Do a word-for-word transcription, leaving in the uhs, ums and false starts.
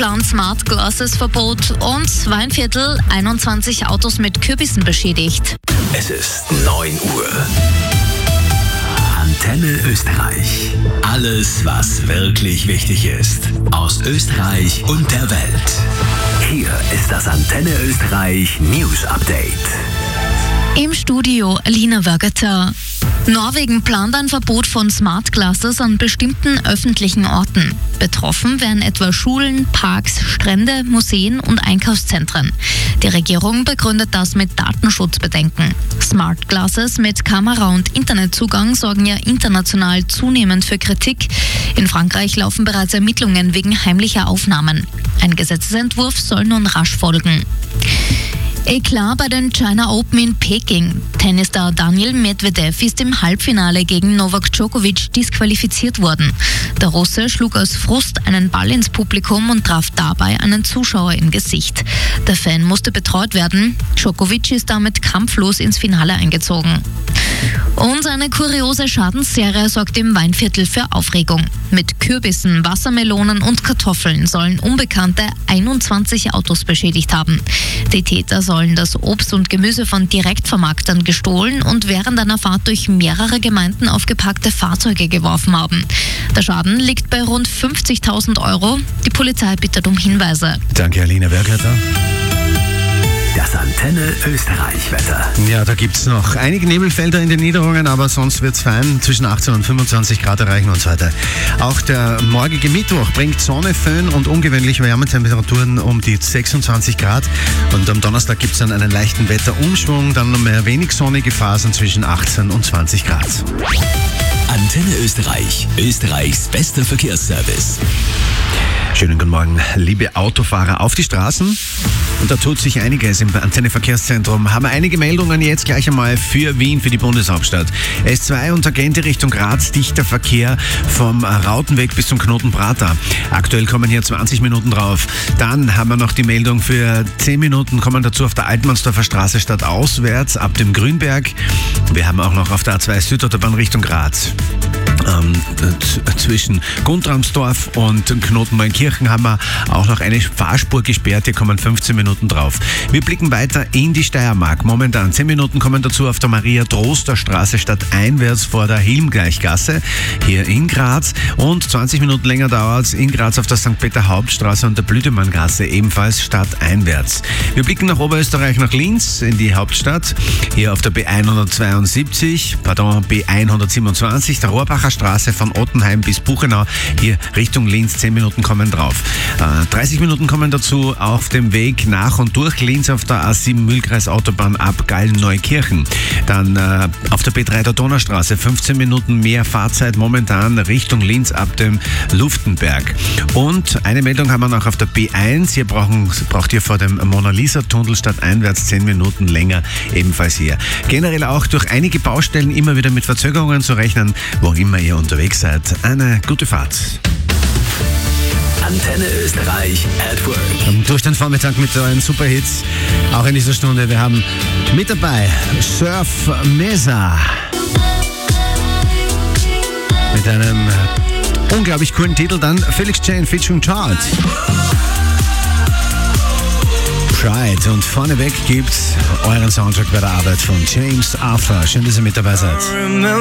Plan Smart Glasses Verbot und Weinviertel, einundzwanzig Autos mit Kürbissen beschädigt. Es ist neun Uhr. Antenne Österreich. Alles, was wirklich wichtig ist. Aus Österreich und der Welt. Hier ist das Antenne Österreich News Update. Im Studio Alina Wörgeter. Norwegen plant ein Verbot von Smart Glasses an bestimmten öffentlichen Orten. Betroffen wären etwa Schulen, Parks, Strände, Museen und Einkaufszentren. Die Regierung begründet das mit Datenschutzbedenken. Smart Glasses mit Kamera- und Internetzugang sorgen ja international zunehmend für Kritik. In Frankreich laufen bereits Ermittlungen wegen heimlicher Aufnahmen. Ein Gesetzesentwurf soll nun rasch folgen. Eklat bei den China Open in Peking. Tennisstar Daniil Medvedev ist im Halbfinale gegen Novak Djokovic disqualifiziert worden. Der Russe schlug aus Frust einen Ball ins Publikum und traf dabei einen Zuschauer im Gesicht. Der Fan musste betreut werden. Djokovic ist damit kampflos ins Finale eingezogen. Und eine kuriose Schadensserie sorgt im Weinviertel für Aufregung. Mit Kürbissen, Wassermelonen und Kartoffeln sollen Unbekannte einundzwanzig Autos beschädigt haben. Die Täter sollen das Obst und Gemüse von Direktvermarktern gestohlen und während einer Fahrt durch mehrere Gemeinden auf geparkte Fahrzeuge geworfen haben. Der Schaden liegt bei rund fünfzigtausend Euro. Die Polizei bittet um Hinweise. Danke, Alina Wörgeter. Das Antenne Österreich-Wetter. Ja, da gibt es noch einige Nebelfelder in den Niederungen, aber sonst wird es fein. Zwischen achtzehn und fünfundzwanzig Grad erreichen uns heute. Auch der morgige Mittwoch bringt Sonne, Föhn und ungewöhnliche Wärmetemperaturen um die sechsundzwanzig Grad. Und am Donnerstag gibt es dann einen leichten Wetterumschwung, dann noch mehr wenig sonnige Phasen zwischen achtzehn und zwanzig Grad. Antenne Österreich, Österreichs bester Verkehrsservice. Schönen guten Morgen, liebe Autofahrer auf die Straßen. Und da tut sich einiges im Antenne Verkehrszentrum. Haben wir einige Meldungen jetzt gleich einmal für Wien, für die Bundeshauptstadt. S zwei und Tangente Richtung Graz, dichter Verkehr vom Rautenweg bis zum Knoten Prater. Aktuell kommen hier zwanzig Minuten drauf. Dann haben wir noch die Meldung für zehn Minuten, kommen dazu auf der Altmannsdorfer Straße stadtauswärts ab dem Grünberg. Wir haben auch noch auf der A zwei Südautobahn Richtung Graz. Ähm, zwischen Guntramsdorf und Knoten-Neunkirchen haben wir auch noch eine Fahrspur gesperrt. Hier kommen fünfzehn Minuten drauf. Wir blicken weiter in die Steiermark. Momentan zehn Minuten kommen dazu auf der Maria-Droster-Straße stadteinwärts vor der Hilmgleichgasse hier in Graz. Und zwanzig Minuten länger dauert es in Graz auf der Sankt Peter-Hauptstraße und der Blütemanngasse ebenfalls stadteinwärts. Wir blicken nach Oberösterreich, nach Linz in die Hauptstadt. Hier auf der B hundertzweiundsiebzig, pardon, B hundertsiebenundzwanzig, der Rohrbacher Straße von Ottenheim bis Buchenau, hier Richtung Linz, zehn Minuten kommen drauf. Äh, dreißig Minuten kommen dazu auf dem Weg nach und durch Linz auf der A sieben Mühlkreis Autobahn ab Gallneukirchen. Dann äh, auf der B drei der Donaustraße, fünfzehn Minuten mehr Fahrzeit momentan Richtung Linz ab dem Luftenberg. Und eine Meldung haben wir noch auf der B eins, hier brauchen, braucht ihr vor dem Mona-Lisa-Tunnel stadteinwärts zehn Minuten länger, ebenfalls hier. Generell auch durch einige Baustellen immer wieder mit Verzögerungen zu rechnen, wo immer ihr unterwegs seid. Eine gute Fahrt. Antenne Österreich at Work. Und durch den Vormittag mit euren Superhits. Auch in dieser Stunde. Wir haben mit dabei Surf Mesa. Mit einem unglaublich coolen Titel. Dann Felix Jane featuring Chart. Pride. Und vorneweg gibt's euren Soundtrack bei der Arbeit von James Arthur. Schön, dass ihr mit dabei seid.